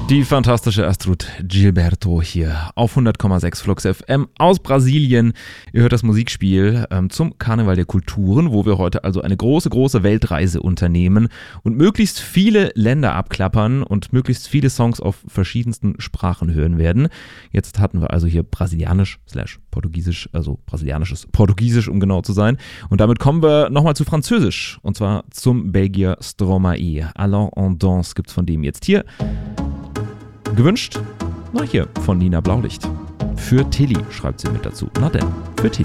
Die fantastische Astrud Gilberto hier auf 100,6 Flux FM aus Brasilien. Ihr hört das Musikspiel zum Karneval der Kulturen, wo wir heute also eine große Weltreise unternehmen und möglichst viele Länder abklappern und möglichst viele Songs auf verschiedensten Sprachen hören werden. Jetzt hatten wir also hier Brasilianisch/Portugiesisch, also brasilianisches Portugiesisch, um genau zu sein. Und damit kommen wir nochmal zu Französisch und zwar zum Belgier Stromae. Allons en danse gibt's von dem jetzt hier. Gewünscht? Na hier, von Nina Blaulicht. Für Tilly schreibt sie mit dazu. Na denn, für Tilly.